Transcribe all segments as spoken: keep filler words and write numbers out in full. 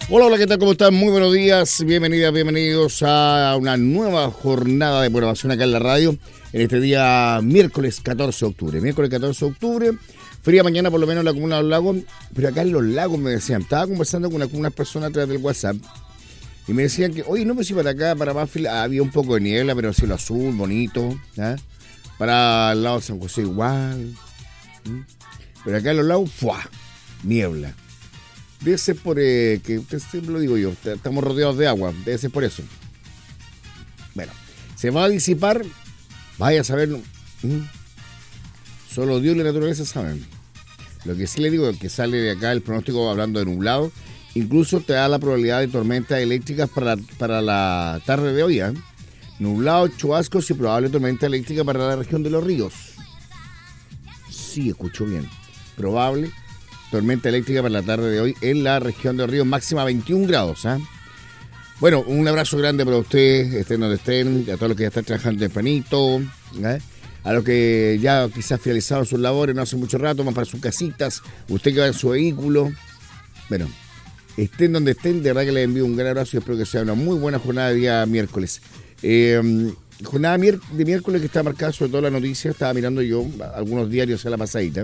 Hola, hola, ¿qué tal? ¿Cómo están? Muy buenos días, bienvenidas, bienvenidos a una nueva jornada de programación acá en la radio, en este día miércoles catorce de octubre. Miércoles catorce de octubre, fría mañana por lo menos en la comuna de Los Lagos, pero acá en Los Lagos me decían, estaba conversando con una- con unas personas a través del WhatsApp, y me decían que, oye, no me si para acá, para Banfield, había un poco de niebla, pero cielo azul, bonito, ¿ah? Para el lado de San José igual, ¿sí? Pero acá en Los Lagos, ¡fua! Niebla. Debe ser por, eh, que usted siempre lo digo yo, estamos rodeados de agua, debe ser por eso. Bueno, se va a disipar, vaya a saber, ¿Mm? Solo Dios y la naturaleza saben. Lo que sí le digo es que sale de acá el pronóstico hablando de nublado, incluso te da la probabilidad de tormentas eléctricas para, para la tarde de hoy, ¿eh? Nublado, chubascos y probable tormenta eléctrica para la región de Los Ríos. Sí, escucho bien. Probable tormenta eléctrica para la tarde de hoy en la región de Los Ríos, máxima veintiún grados. ¿eh? Bueno, un abrazo grande para ustedes, estén donde estén, a todos los que ya están trabajando tempranito, ¿eh? A los que ya quizás finalizaron sus labores no hace mucho rato, más para sus casitas, usted que va en su vehículo. Bueno, estén donde estén, de verdad que les envío un gran abrazo y espero que sea una muy buena jornada de día miércoles. Eh, jornada mier- de miércoles que está marcada sobre todo la noticia, estaba mirando yo algunos diarios a la pasadita.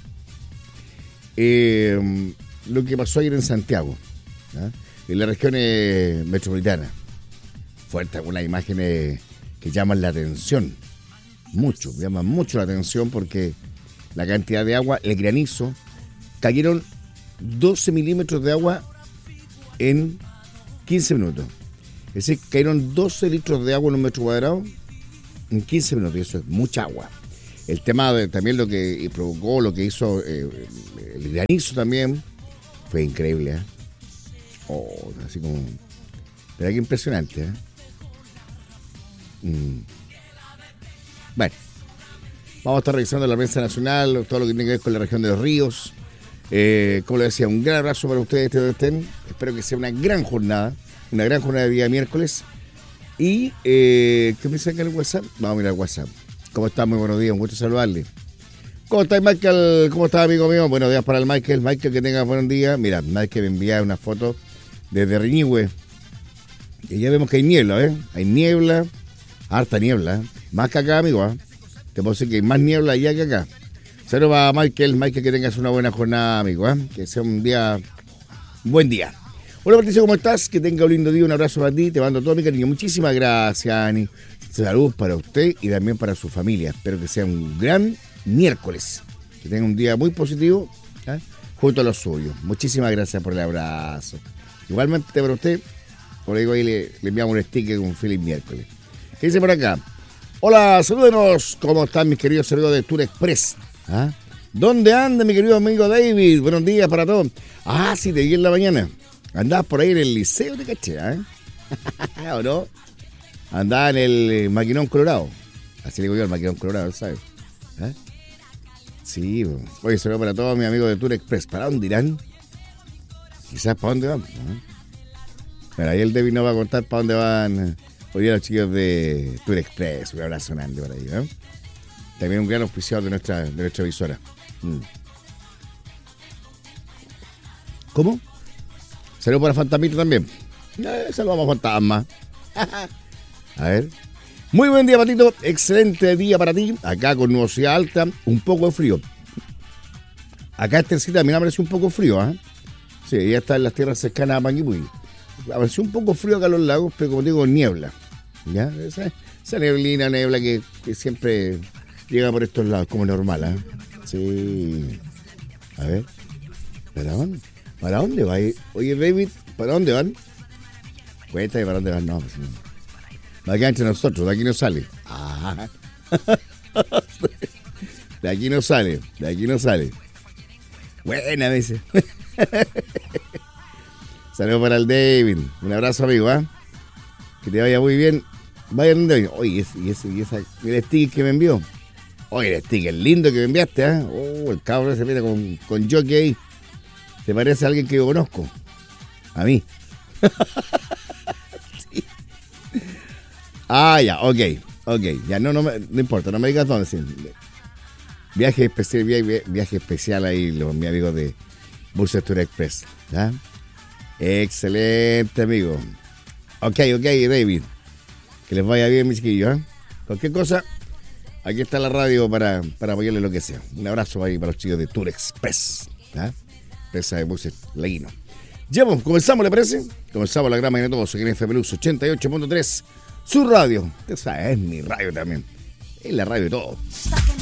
Eh, lo que pasó ayer en Santiago, ¿eh? En la región eh, metropolitana. Fuerte, algunas imágenes que llaman la atención, mucho, llaman mucho la atención porque la cantidad de agua, el granizo, cayeron doce milímetros de agua en quince minutos. Es decir, cayeron doce litros de agua en un metro cuadrado en quince minutos, y eso es mucha agua. El tema de también lo que provocó, lo que hizo eh, el granizo también, fue increíble, ¿eh? Oh, así como... Pero qué impresionante, ¿eh? Mm. Bueno, vamos a estar revisando la prensa nacional, todo lo que tiene que ver con la región de Los Ríos. Eh, como les decía, un gran abrazo para ustedes, donde estén. Espero que sea una gran jornada, una gran jornada de día miércoles. Y, eh, ¿qué me saca el WhatsApp? Vamos a mirar el WhatsApp. ¿Cómo está? Muy buenos días, un gusto saludarle. ¿Cómo está Michael? ¿Cómo está, amigo mío? Buenos días para el Michael. Michael, que tenga buen día. Mira, Michael me envía una foto desde Riñihue. Y ya vemos que hay niebla, ¿eh? Hay niebla, harta niebla, ¿eh? Más que acá, amigo, ¿eh? Te puedo decir que hay más niebla allá que acá. Saludos para Michael. Michael, que tengas una buena jornada, amigo, ¿eh? Que sea un día, un buen día. Hola, Patricio, ¿cómo estás? Que tenga un lindo día, un abrazo para ti. Te mando todo mi cariño. Muchísimas gracias, Ani. Saludos para usted y también para su familia. Espero que sea un gran miércoles. Que tenga un día muy positivo, ¿eh? Junto a los suyos. Muchísimas gracias por el abrazo. Igualmente para usted, por ahí, ahí le, le enviamos un sticker con un feliz miércoles. ¿Qué dice por acá? Hola, salúdenos. ¿Cómo están mis queridos servidores de Tour Express? ¿Ah? ¿Dónde anda mi querido amigo David? Buenos días para todos. Ah, sí, te vi en la mañana. Andabas por ahí en el liceo, te caché, ¿eh? ¿O no? Andaba en el eh, Maquinón Colorado. Así le digo yo, el Maquinón Colorado, ¿sabes? ¿Eh? Sí, bueno. Oye, saludo para todos mis amigos de Tour Express. ¿Para dónde irán? Quizás para dónde van. ¿No? Bueno, ahí el David nos va a contar para dónde van hoy día los chicos de Tour Express. Un abrazo grande por ahí, ¿no? También un gran auspiciado de nuestra, de nuestra emisora. Mm. ¿Cómo? Saludos para Fantasmita también. Eh, saludamos a Fantasma. A ver. Muy buen día, Patito. Excelente día para ti. Acá con nubosidad alta, un poco de frío. Acá en Tercita también apareció un poco frío, ¿eh? Sí, ya está en las tierras cercanas a Panguipulli. Apareció un poco frío acá en Los Lagos, pero como digo, niebla. ¿Ya? Esa, esa neblina, niebla que, que siempre llega por estos lados, como normal, ¿eh? Sí. A ver. ¿Para dónde? ¿Para dónde va? Oye, David, ¿para dónde van? Cuéntame para dónde van. No, pues no. Va a quedar entre nosotros, de aquí no sale. Ah. De aquí no sale, de aquí no sale. Buena, me dice. Saludos para el David. Un abrazo, amigo, ¿eh? Que te vaya muy bien. Vaya donde hoy. Oye, y ese, y ese, y esa, el sticker que me envió. Oye, el sticker lindo que me enviaste, ¿eh? Oh, el cabrón se viene con, con jockey ahí. ¿Te parece a alguien que yo conozco? A mí. Sí. Ah, ya, ok, ok. Ya, no, no, me, no importa, no me digas dónde. Sí. Viaje especial, viaje, viaje especial ahí, los mis amigos de Bursa Tour Express. ¿Ya? Excelente, amigo. Ok, ok, David. Que les vaya bien, mis chiquillos. ¿eh? Cualquier cosa, aquí está la radio para, para apoyarle lo que sea. Un abrazo ahí para los chicos de Tour Express. ¿eh? Empresa de buses Leguino. Ya, pues, comenzamos, ¿le parece? Comenzamos la gran mañana de todos aquí en F M Luz ochenta y ocho punto tres. Su radio. Esa es mi radio también. Es la radio de todo.